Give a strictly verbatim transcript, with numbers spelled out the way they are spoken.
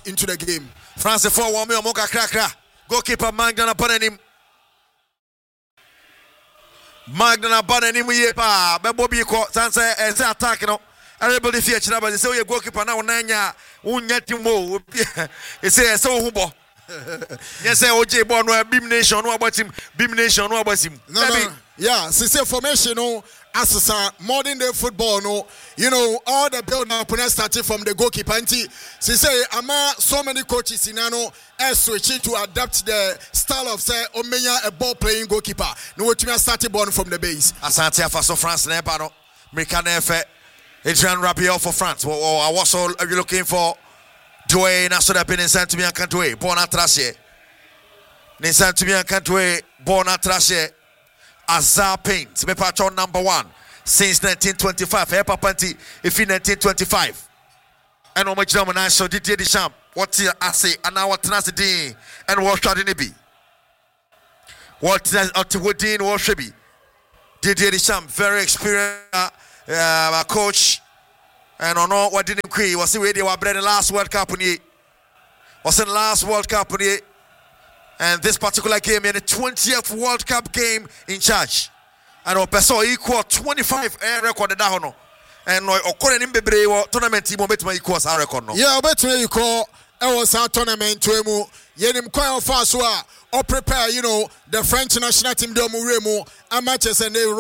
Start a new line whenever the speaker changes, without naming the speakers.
get into the game.
France for one more moka krakra. Goalkeeper Magdana Bananim. Magdana Bananim yepa. Bebobi ko sanse ese attack no. Everybody fear china but say your goalkeeper now nanya unyati mo. He say so hubo. Yes, say O J Bon no beam nation no about him. Beam nation no about him.
No, no. Yeah, since formation no as a modern day football no, you know all the build now started from the goalkeeper. And since ama so many coaches in ano are switching to adapt the style of say Omenya a ball playing goalkeeper. No what you started born from the base.
Asante Afaso France nepa no. American F Adrian Rabiot for France. I was all are you looking for Dwayne Asoda Benin Santimia Cantway, born at Trashe. Nisantimia Cantway, born at Trashe. Azar Paint, me patron number one since nineteen twenty-five. Hey, Papanti, if in nineteen twenty-five. And on my German, I saw Didier Deschamps. What I say, and now what Tenacity Dean, and what should it be? What Tenacity what should be? Didier Deschamps, very experienced uh, coach. And on all what didn't create was the way they were bred in the last World Cup. Was in the last World Cup. And this particular game in the twentieth World Cup game in charge. And Opeso equal twenty-five air record that no. And Okore in Bebre tournament team bet equals our record no.
Yeah, bet you call it was our tournament to emu. Yenim kwa fast wa or prepare, you know, the French national team do mu remu amateurs and they